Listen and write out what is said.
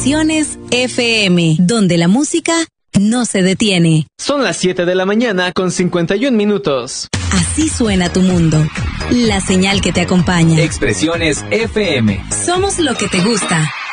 Expresiones FM, donde la música no se detiene. Son las 7 de la mañana con 51 minutos. Así suena tu mundo. La señal que te acompaña. Expresiones FM. Somos lo que te gusta.